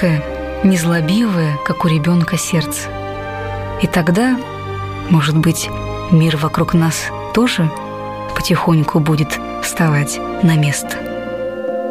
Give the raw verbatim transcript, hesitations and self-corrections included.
кроткое, незлобивое, как у ребенка, сердце. И тогда, может быть, мир вокруг нас тоже потихоньку будет вставать на место.